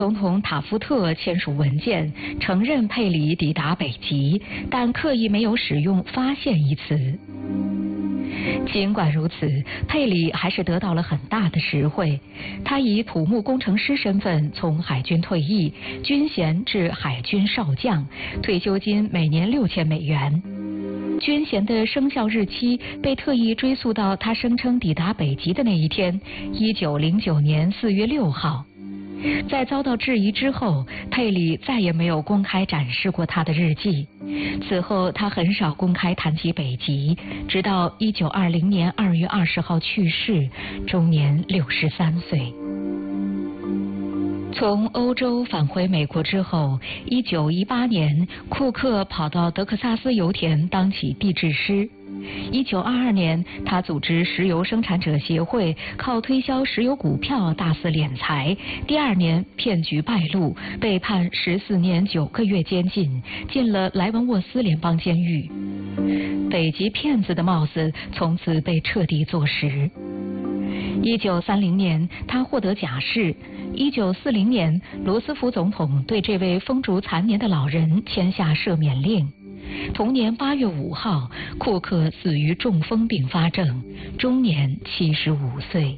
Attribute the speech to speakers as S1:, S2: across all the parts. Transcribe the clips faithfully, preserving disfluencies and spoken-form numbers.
S1: 总统塔夫特签署文件，承认佩里抵达北极，但刻意没有使用“发现”一词。尽管如此，佩里还是得到了很大的实惠。他以土木工程师身份从海军退役，军衔至海军少将，退休金每年六千美元。军衔的生效日期被特意追溯到他声称抵达北极的那一天，一九零九年四月六号。在遭到质疑之后，佩里再也没有公开展示过他的日记。此后，他很少公开谈及北极，直到一九二零年二月二十号去世，终年六十三岁。从欧洲返回美国之后，一九一八年，库克跑到德克萨斯油田当起地质师。一九二二年，他组织石油生产者协会，靠推销石油股票大肆敛财。第二年，骗局败露，被判十四年九个月监禁，进了莱文沃斯联邦监狱。北极骗子的帽子从此被彻底坐实。一九三零年，他获得假释。一九四零年，罗斯福总统对这位风烛残年的老人签下赦免令。同年八月五号，库克死于中风并发症，终年七十五岁。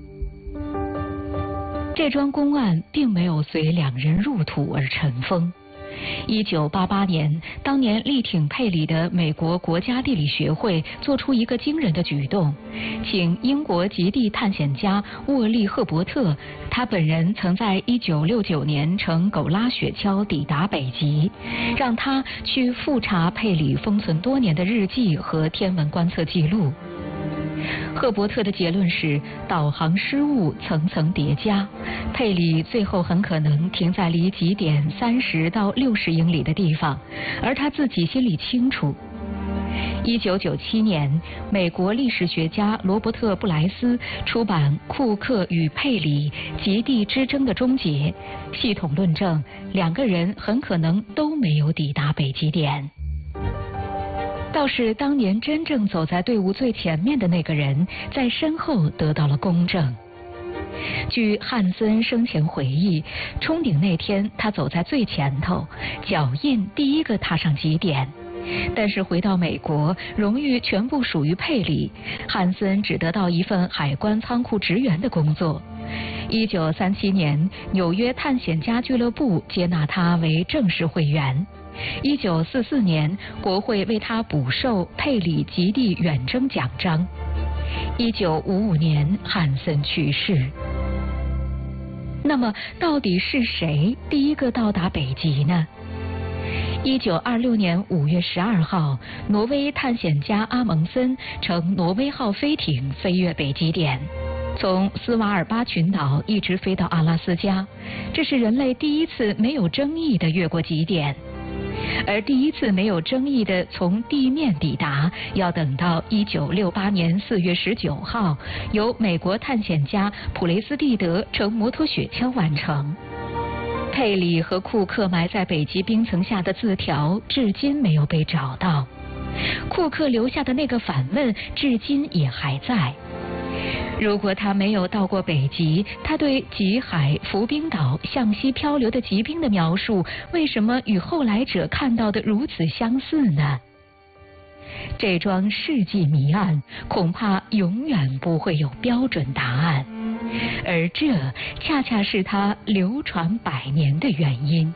S1: 这桩公案并没有随两人入土而尘封。一九八八年，当年力挺佩里的美国国家地理学会做出一个惊人的举动，请英国极地探险家沃利·赫伯特，他本人曾在一九六九年乘狗拉雪橇抵达北极，让他去复查佩里封存多年的日记和天文观测记录。赫伯特的结论是，导航失误层层叠加，佩里最后很可能停在离极点三十到六十英里的地方，而他自己心里清楚。一九九七年，美国历史学家罗伯特·布莱斯出版《库克与佩里：极地之争的终结》，系统论证两个人很可能都没有抵达北极点。倒是当年真正走在队伍最前面的那个人，在身后得到了公正。据汉森生前回忆，冲顶那天他走在最前头，脚印第一个踏上极点。但是回到美国，荣誉全部属于佩里，汉森只得到一份海关仓库职员的工作。一九三七年，纽约探险家俱乐部接纳他为正式会员。一九四四年，国会为他补授佩里极地远征奖章。一九五五年，汉森去世。那么，到底是谁第一个到达北极呢？一九二六年五月十二号，挪威探险家阿蒙森乘挪威号飞艇飞越北极点，从斯瓦尔巴群岛一直飞到阿拉斯加，这是人类第一次没有争议的越过极点。而第一次没有争议的从地面抵达，要等到一九六八年四月十九号，由美国探险家普雷斯蒂德乘摩托雪橇完成。佩里和库克埋在北极冰层下的字条至今没有被找到，库克留下的那个反问至今也还在。如果他没有到过北极，他对极海、浮冰岛向西漂流的极冰的描述，为什么与后来者看到的如此相似呢？这桩世纪谜案恐怕永远不会有标准答案，而这恰恰是它流传百年的原因。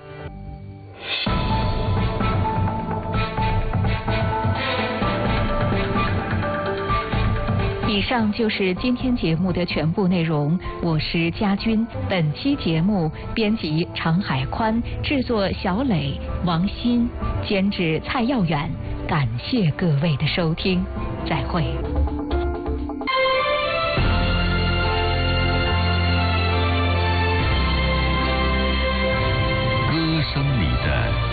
S1: 以上就是今天节目的全部内容，我是佳君。本期节目编辑常海宽，制作小磊、王鑫，监制蔡耀远。感谢各位的收听，再会。